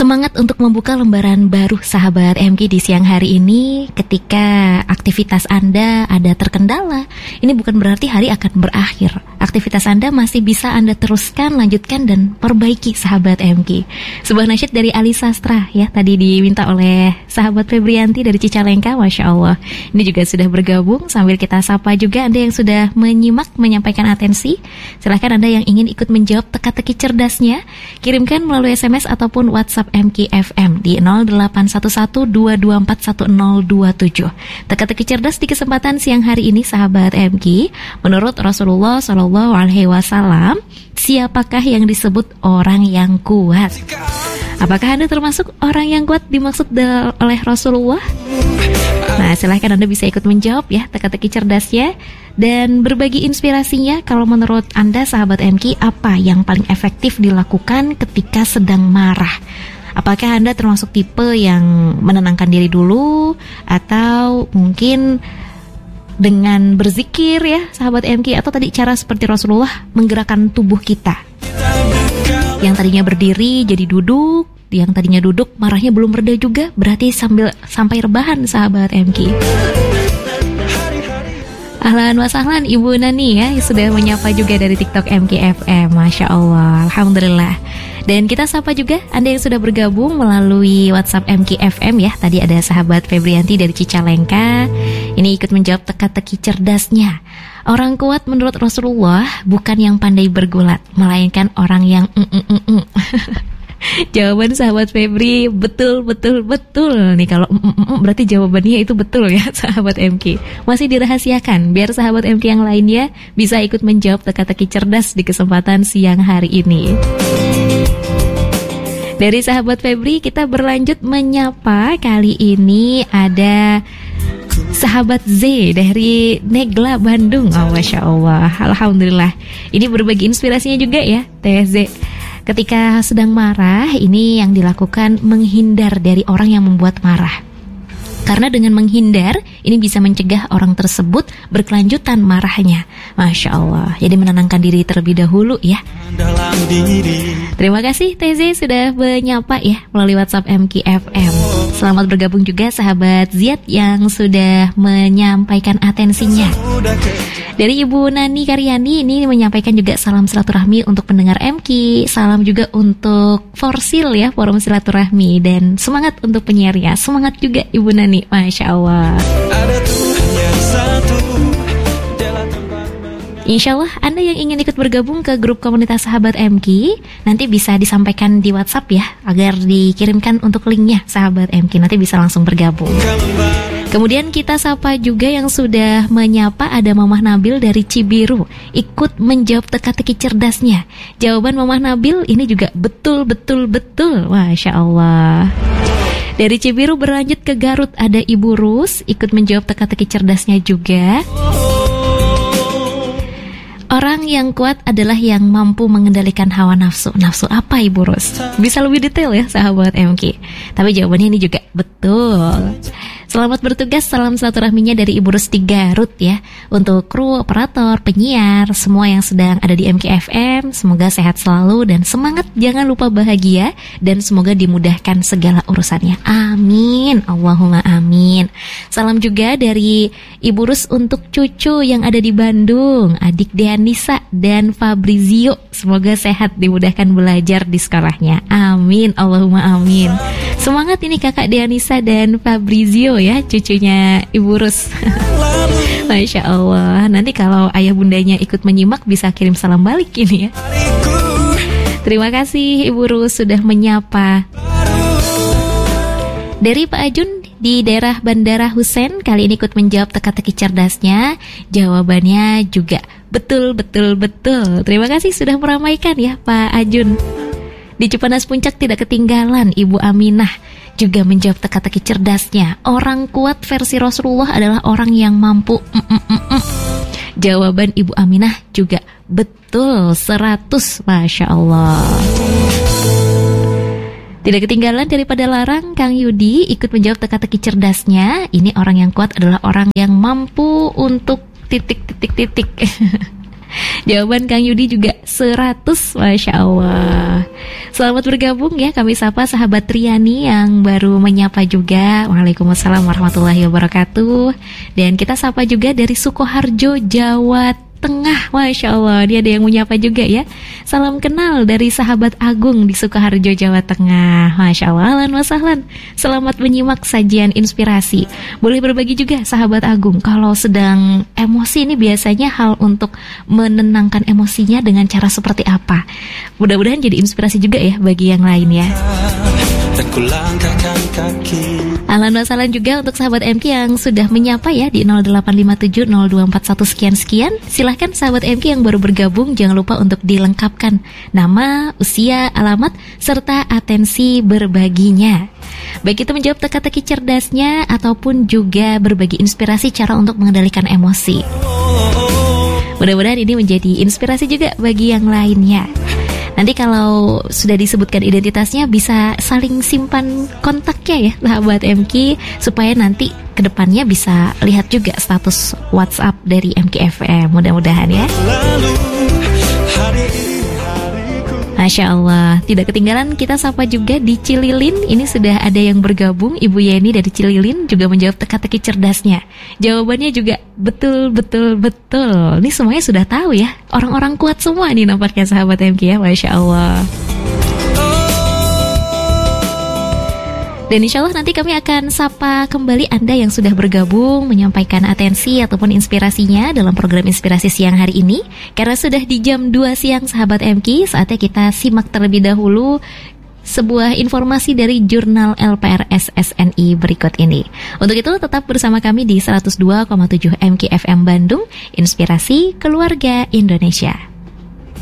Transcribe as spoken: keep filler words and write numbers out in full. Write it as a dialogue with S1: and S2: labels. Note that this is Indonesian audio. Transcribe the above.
S1: Semangat untuk membuka lembaran baru sahabat M K di siang hari ini. Ketika aktivitas Anda ada terkendala, ini bukan berarti hari akan berakhir. Aktivitas Anda masih bisa Anda teruskan, lanjutkan dan perbaiki sahabat M K. Sebuah nasyid dari Ali Sastra ya, tadi diminta oleh sahabat Febrianti dari Cicalengka. Masya Allah, ini juga sudah bergabung. Sambil kita sapa juga Anda yang sudah menyimak, menyampaikan atensi. Silahkan Anda yang ingin ikut menjawab teka-teki cerdasnya, kirimkan melalui S M S ataupun WhatsApp M K F M di nol delapan satu satu dua dua empat satu nol dua tujuh. Teka-teki cerdas di kesempatan siang hari ini sahabat M K. Menurut Rasulullah Shallallahu Alaihi Wasallam, siapakah yang disebut orang yang kuat? Apakah Anda termasuk orang yang kuat dimaksud oleh Rasulullah? Nah, silahkan Anda bisa ikut menjawab ya teka-teki cerdasnya dan berbagi inspirasinya. Kalau menurut Anda sahabat M K, apa yang paling efektif dilakukan ketika sedang marah? Apakah Anda termasuk tipe yang menenangkan diri dulu, atau mungkin dengan berzikir ya sahabat M K, atau tadi cara seperti Rasulullah menggerakkan tubuh kita, yang tadinya berdiri jadi duduk, yang tadinya duduk marahnya belum reda juga, berarti sambil sampai rebahan sahabat M K. Ahlan wa sahlan Ibu Nani ya, sudah menyapa juga dari TikTok M K F M. Masya Allah, Alhamdulillah. Dan kita sapa juga Anda yang sudah bergabung melalui WhatsApp M K F M ya. Tadi ada sahabat Febrianti dari Cicalengka, ini ikut menjawab teka-teki cerdasnya. Orang kuat menurut Rasulullah bukan yang pandai bergulat, melainkan orang yang mm -mm -mm -mm. Jawaban sahabat Febri betul betul betul nih. Kalau mm, mm, mm, berarti jawabannya itu betul ya sahabat M K. Masih dirahasiakan biar sahabat M K yang lainnya bisa ikut menjawab teka-teki cerdas di kesempatan siang hari ini. Dari sahabat Febri kita berlanjut menyapa. Kali ini ada sahabat Z dari Negla Bandung. Oh, Masya Allah, Alhamdulillah. Ini berbagi inspirasinya juga ya Teh Z. Ketika sedang marah, ini yang dilakukan menghindar dari orang yang membuat marah. Karena dengan menghindar, ini bisa mencegah orang tersebut berkelanjutan marahnya. Masya Allah, jadi menenangkan diri terlebih dahulu ya. Terima kasih T Z sudah menyapa ya melalui WhatsApp M K F M. Selamat bergabung juga sahabat Ziad yang sudah menyampaikan atensinya. Dari Ibu Nani Karyani ini menyampaikan juga salam silaturahmi untuk pendengar M K. Salam juga untuk Forsil ya, Forum Silaturahmi, dan semangat untuk penyiarnya. Semangat juga Ibu Nani, Masya Allah. Insya Allah Anda yang ingin ikut bergabung ke grup komunitas sahabat M K, nanti bisa disampaikan di WhatsApp ya, agar dikirimkan untuk linknya sahabat M K, nanti bisa langsung bergabung. Kemudian kita sapa juga yang sudah menyapa, ada Mamah Nabil dari Cibiru, ikut menjawab teka-teki cerdasnya. Jawaban Mamah Nabil ini juga betul-betul-betul, Masya Allah. Dari Cibiru berlanjut ke Garut, ada Ibu Rus, ikut menjawab teka-teki cerdasnya juga. Orang yang kuat adalah yang mampu mengendalikan hawa nafsu. Nafsu apa Ibu Rus? Bisa lebih detail ya sahabat M K. Tapi jawabannya ini juga betul. Selamat bertugas, salam silaturahminya dari Ibu Rusti Garut ya. Untuk kru, operator, penyiar, semua yang sedang ada di M K F M, semoga sehat selalu dan semangat, jangan lupa bahagia, dan semoga dimudahkan segala urusannya. Amin, Allahumma amin. Salam juga dari Ibu Rus untuk cucu yang ada di Bandung, adik Deanisa dan Fabrizio. Semoga sehat, dimudahkan belajar di sekolahnya. Amin, Allahumma amin. Semangat ini kakak Deanisa dan Fabrizio ya, cucunya Ibu Rus. Masya Allah. Nanti kalau ayah bundanya ikut menyimak bisa kirim salam balik ini ya. Terima kasih Ibu Rus sudah menyapa. Dari Pak Ajun di daerah Bandara Hussein, kali ini ikut menjawab teka-teki cerdasnya. Jawabannya juga betul-betul-betul. Terima kasih sudah meramaikan ya Pak Ajun. Di Cipanas Puncak tidak ketinggalan Ibu Aminah juga menjawab teka-teki cerdasnya. Orang kuat versi Rasulullah adalah orang yang mampu mm -mm -mm -mm. Jawaban Ibu Aminah juga betul seratus, Masya Allah. Tidak ketinggalan daripada larang, Kang Yudi ikut menjawab teka-teki cerdasnya. Ini orang yang kuat adalah orang yang mampu untuk titik-titik-titik. Jawaban Kang Yudi juga seratus, Masya Allah. Selamat bergabung ya, kami sapa sahabat Triani yang baru menyapa juga. Waalaikumsalam warahmatullahi wabarakatuh. Dan kita sapa juga dari Sukoharjo, Jawa Tengah, Masya Allah. Dia ada yang menyapa juga ya. Salam kenal dari sahabat Agung di Sukoharjo, Jawa Tengah. Masya Allah, ahlan wa sahlan. Selamat menyimak sajian inspirasi. Boleh berbagi juga sahabat Agung, kalau sedang emosi ini biasanya hal untuk menenangkan emosinya dengan cara seperti apa? Mudah-mudahan jadi inspirasi juga ya bagi yang lain ya. Ahlan wa sahlan juga untuk sahabat M K yang sudah menyapa ya di nol delapan lima tujuh nol dua empat satu sekian-sekian. Silahkan sahabat M K yang baru bergabung, jangan lupa untuk dilengkapkan nama, usia, alamat, serta atensi berbaginya. Baik itu menjawab teka-teki cerdasnya ataupun juga berbagi inspirasi cara untuk mengendalikan emosi. Mudah-mudahan ini menjadi inspirasi juga bagi yang lainnya. Nanti kalau sudah disebutkan identitasnya bisa saling simpan kontaknya ya sahabat M K, supaya nanti kedepannya bisa lihat juga status WhatsApp dari M K F M. Mudah-mudahan ya. Masya Allah, tidak ketinggalan kita sapa juga di Cililin. Ini sudah ada yang bergabung, Ibu Yeni dari Cililin juga menjawab teka-teki cerdasnya. Jawabannya juga betul-betul-betul. Ini semuanya sudah tahu ya, orang-orang kuat semua nih nampaknya sahabat M K ya, Masya Allah. Dan insya Allah nanti kami akan sapa kembali Anda yang sudah bergabung menyampaikan atensi ataupun inspirasinya dalam program Inspirasi Siang hari ini. Karena sudah di jam dua siang sahabat M K, saatnya kita simak terlebih dahulu sebuah informasi dari Jurnal L P R S S N I berikut ini. Untuk itu tetap bersama kami di seratus dua koma tujuh M K F M Bandung, Inspirasi Keluarga Indonesia.